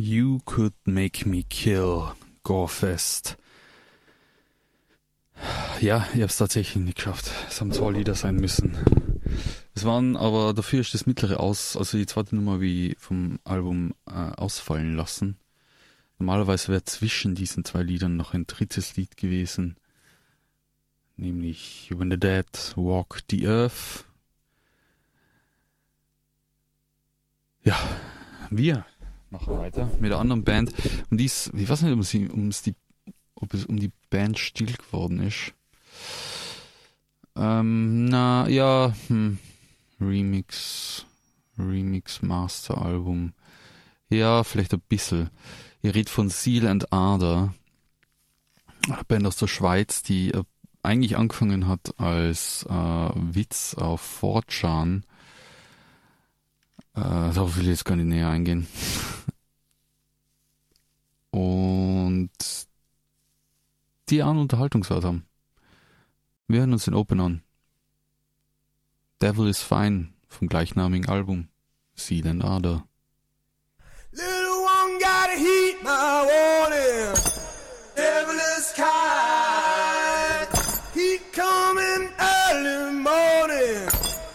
You Could Make Me Kill, Gorefest. Ja, ich habe es tatsächlich nicht geschafft. Es haben 2 Lieder sein müssen. Es waren aber, dafür ist das mittlere also die zweite Nummer wie vom Album ausfallen lassen. Normalerweise wäre zwischen diesen 2 Liedern noch ein drittes Lied gewesen. Nämlich When the Dead Walk the Earth. Ja, wir machen weiter mit der anderen Band. Und ich weiß nicht, ob es um die Band still geworden ist. Remix Master Album. Ja, vielleicht ein bisschen. Ich rede von Seal and Ardor. Eine Band aus der Schweiz, die eigentlich angefangen hat als Witz auf 4chan. Darauf will ich jetzt gar nicht näher eingehen. Und die einen Unterhaltungswert haben. Wir hören uns den Open an. Devil is Fine vom gleichnamigen Album Seal and Ardor. Little one gotta heat my wall.